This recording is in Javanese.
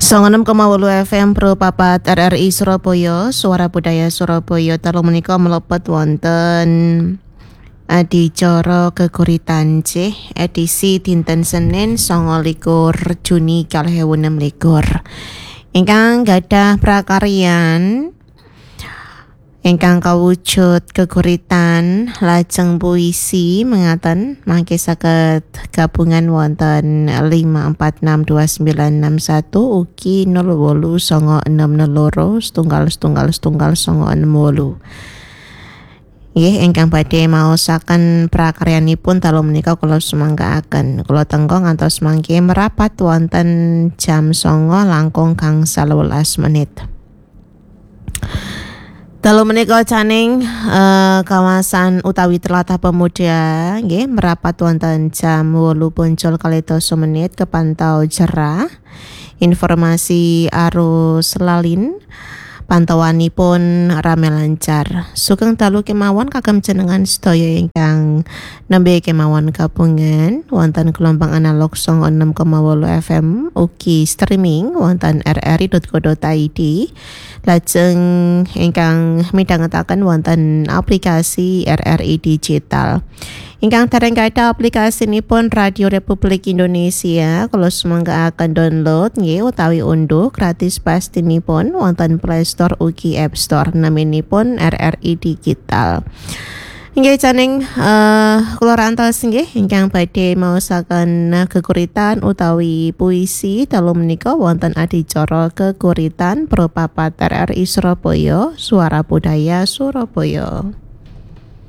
96,8 FM Pro Papat RRI Surabaya, Suara Budaya Surabaya. Dalu menika mlebet wonten adicara geguritan C edisi dinten Senin 29 Juni 2026. Ingkang gadhah prakaryan ingkang kawujud geguritan lajeng puisi mengaten mangke saged gabungan wonten 5462961 ugi 08962 setunggal 968. Nggih ingkang badhe maosaken prakaryanipun dalu menika kula sumanggaaken. Kula tenggo ngantos mangke merapat wonten jam 09.00 langkung gangsal 12 menit. Dalu menika caning kawasan utawi Tlatah Pemuda nggih merapat wonten jam 8:30 menit kepantau cerah. Informasi arus lalin pantauanipun rame lancar. Sugeng dalu kemawon kagem jenengan sedaya ingkang nembe kemawon gabungan wonten gelombang analog 96,8 FM ugi streaming wonten rri.co.id. Lajeng ingkang midhangetaken wonten aplikasi RRI Digital. Ingkang dereng gadah aplikasinipun Radio Republik Indonesia, kula sumanggaaken download nggih utawi unduh gratis pastinipun wonten Play Store ugi App Store naminipun RRI Digital. Inggih caning kula rantos nggih ingkang badhe maosaken geguritan utawi puisi dalu menika wonten adicara geguritan Pro Papat RRI Surabaya, Suara Budaya Surabaya.